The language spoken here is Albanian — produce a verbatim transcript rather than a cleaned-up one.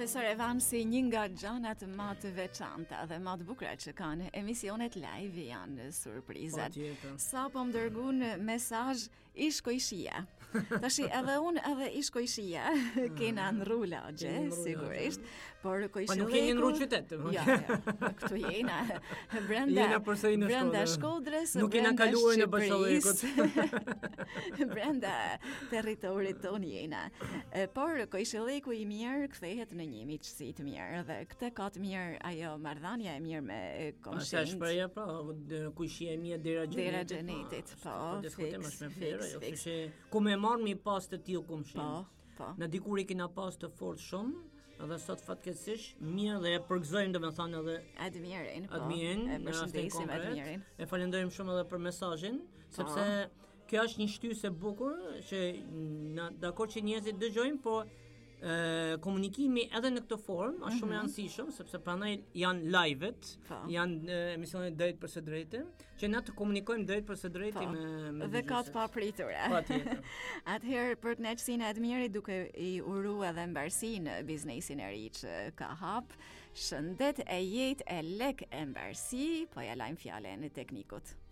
Profesor Evansi, një nga gjanat më të veçanta dhe më të bukura që kanë emisionet live janë surprizat. Sa po më dërguan mesazh ish koishia. Tashi edhe unë edhe ish koishia kena ndru lagje, sigurisht, por koishia. Po nuk keni ndru qytet. Ja, ja, këtu jena brenda jena përsëri në brenda Shkodrës, nuk kena kaluar në Bashkëllikut. Brenda territorit ton jena. Por koishilleku i mirë kthehet në një miqësi të mirë dhe këtë ka të mirë ajo marrëdhënia e mirë me komshin. Është shpreha pra, kuishia e mirë dera xhenetit. Dera xhenetit, po. Diskutojmë më herë, jo se ku më marr mi pas të tillë komshin. Po, po. Në dikur i kena pas të fortë shumë. Edhe sot fatkeqësisht mirë dhe e përgëzojmë domethënë edhe admirin, po. Admirin, e përshëndesim admirin. E falenderojmë shumë edhe për mesazhin, sepse kjo është një shtysë e bukur që na dakor që njerëzit dëgjojnë, po e, komunikimi edhe në këtë formë është shumë i rëndësishëm, sepse prandaj janë live-et, janë emisionet drejt për së drejtë, që na të komunikojmë drejt për së drejtë me me dhe ka të papritura. Patjetër. Atëherë për kënaqësinë e admirit duke i uru edhe mbarsi në biznesin e ri që ka hap, shëndet e jetë e lek e mbarsi, po ja lajm fjalën e teknikut.